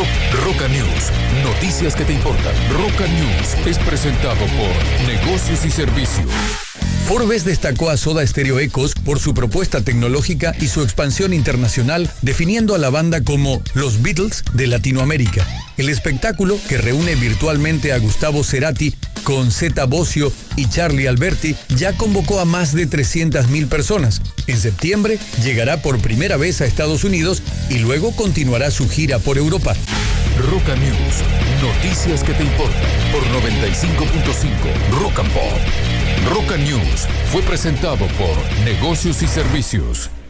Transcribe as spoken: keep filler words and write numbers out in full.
Rock, Roca News. Noticias que te importan. Roca News es presentado por Negocios y Servicios. Forbes destacó a Soda Stereo Ecos por su propuesta tecnológica y su expansión internacional, definiendo a la banda como los Beatles de Latinoamérica. El espectáculo, que reúne virtualmente a Gustavo Cerati con Zeta Bosio y Charlie Alberti, ya convocó a más de trescientas mil personas. En septiembre llegará por primera vez a Estados Unidos y luego continuará su gira por Europa. Roca News. Noticias que te importan por noventa y cinco punto cinco Rock and Pop. Roca News fue presentado por Negocios y Servicios.